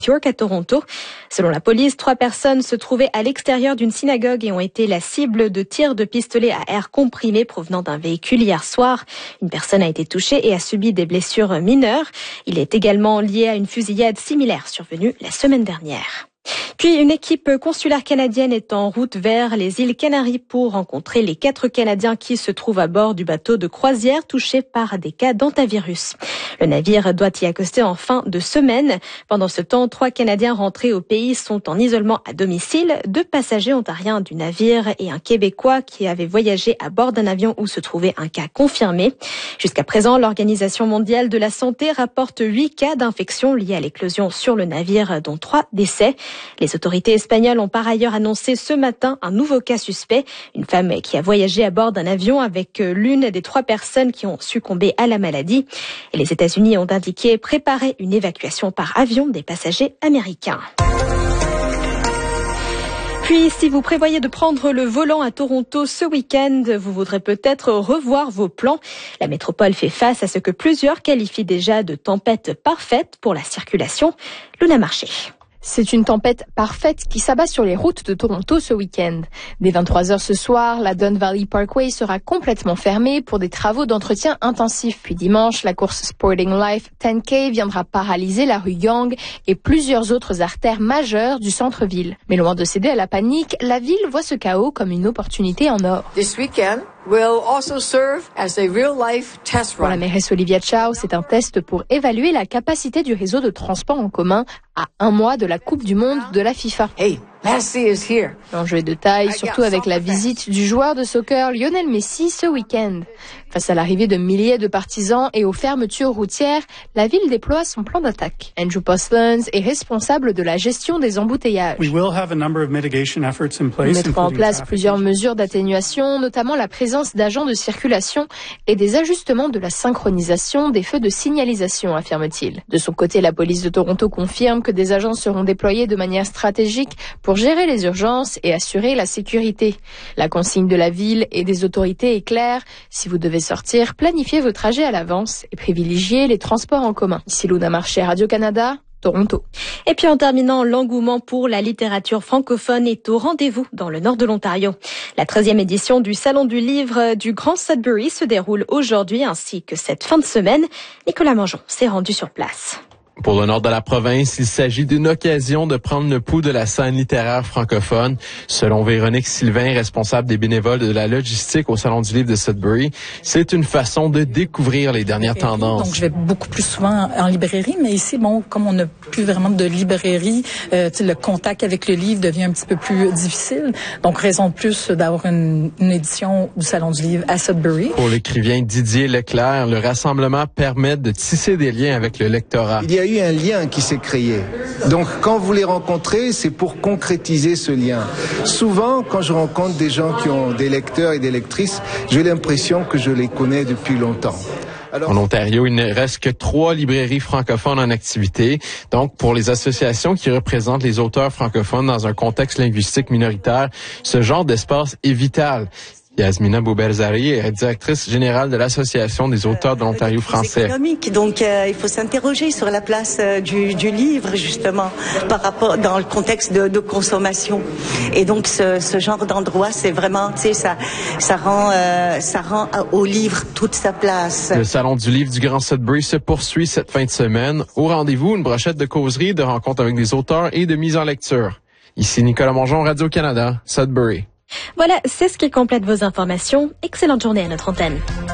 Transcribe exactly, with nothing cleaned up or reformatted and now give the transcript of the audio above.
York à Toronto. Selon la police, trois personnes se trouvaient à l'extérieur d'une synagogue et ont été la cible de tirs de pistolet à air comprimé provenant d'un véhicule hier soir. Une personne a été touchée et a subi des blessures mineures. Il est également lié à une fusillade similaire survenue la semaine dernière. Puis une équipe consulaire canadienne est en route vers les îles Canaries pour rencontrer les quatre Canadiens qui se trouvent à bord du bateau de croisière touché par des cas d'hantavirus. Le navire doit y accoster en fin de semaine. Pendant ce temps, trois Canadiens rentrés au pays sont en isolement à domicile. Deux passagers ontariens du navire et un Québécois qui avait voyagé à bord d'un avion où se trouvait un cas confirmé. Jusqu'à présent, l'Organisation mondiale de la santé rapporte huit cas d'infection liés à l'éclosion sur le navire, dont trois décès. Les autorités espagnoles ont par ailleurs annoncé ce matin un nouveau cas suspect, une femme qui a voyagé à bord d'un avion avec l'une des trois personnes qui ont succombé à la maladie. Et les États-Unis ont indiqué préparer une évacuation par avion des passagers américains. Puis, si vous prévoyez de prendre le volant à Toronto ce week-end, vous voudrez peut-être revoir vos plans. La métropole fait face à ce que plusieurs qualifient déjà de tempête parfaite pour la circulation. Luna Marché. C'est une tempête parfaite qui s'abat sur les routes de Toronto ce week-end. Dès vingt-trois heures ce soir, la Don Valley Parkway sera complètement fermée pour des travaux d'entretien intensifs. Puis dimanche, la course Sporting Life dix K viendra paralyser la rue Yonge et plusieurs autres artères majeures du centre-ville. Mais loin de céder à la panique, la ville voit ce chaos comme une opportunité en or. This weekend will also serve as a real-life test run. Pour la mairesse Olivia Chow, c'est un test pour évaluer la capacité du réseau de transport en commun à un mois de la Coupe du Monde de la FIFA. Hey, Messi is here. L'enjeu est de taille, surtout avec la visite du joueur de soccer Lionel Messi ce week-end. Face à l'arrivée de milliers de partisans et aux fermetures routières, la ville déploie son plan d'attaque. Andrew Postlands est responsable de la gestion des embouteillages. We will have a number of mitigation efforts in place. Nous mettrons en place plusieurs mesures d'atténuation, notamment la présence d'agents de circulation et des ajustements de la synchronisation des feux de signalisation, affirme-t-il. De son côté, la police de Toronto confirme que des agents seront déployés de manière stratégique pour gérer les urgences et assurer la sécurité. La consigne de la ville et des autorités est claire. Si vous devez sortir, planifiez vos trajets à l'avance et privilégiez les transports en commun. Ici Luna Marché, Radio-Canada, Toronto. Et puis en terminant, l'engouement pour la littérature francophone est au rendez-vous dans le nord de l'Ontario. La treizième édition du Salon du livre du Grand Sudbury se déroule aujourd'hui ainsi que cette fin de semaine. Nicolas Mangeon s'est rendu sur place. Pour le nord de la province, il s'agit d'une occasion de prendre le pouls de la scène littéraire francophone. Selon Véronique Sylvain, responsable des bénévoles de la logistique au Salon du livre de Sudbury, c'est une façon de découvrir les dernières tendances. Donc, je vais beaucoup plus souvent en librairie, mais ici, bon, comme on n'a plus vraiment de librairie, euh, le contact avec le livre devient un petit peu plus difficile. Donc, raison de plus d'avoir une, une édition du Salon du livre à Sudbury. Pour l'écrivain Didier Leclerc, le rassemblement permet de tisser des liens avec le lectorat. Il y a eu un lien qui s'est créé. Donc, quand vous les rencontrez, c'est pour concrétiser ce lien. Souvent, quand je rencontre des gens qui ont des lecteurs et des lectrices, j'ai l'impression que je les connais depuis longtemps. Alors, en Ontario, il ne reste que trois librairies francophones en activité. Donc, pour les associations qui représentent les auteurs francophones dans un contexte linguistique minoritaire, ce genre d'espace est vital. Yasmina Bouberzari est directrice générale de l'Association des auteurs de l'Ontario français. Économique, donc euh, il faut s'interroger sur la place euh, du, du livre justement par rapport dans le contexte de, de consommation. Et donc ce, ce genre d'endroit, c'est vraiment, tu sais, ça, ça rend, euh, ça rend au livre toute sa place. Le Salon du livre du Grand Sudbury se poursuit cette fin de semaine. Au rendez-vous, une brochette de causerie, de rencontres avec des auteurs et de mise en lecture. Ici Nicolas Mongeon, Radio-Canada, Sudbury. Voilà, c'est ce qui complète vos informations. Excellente journée à notre antenne.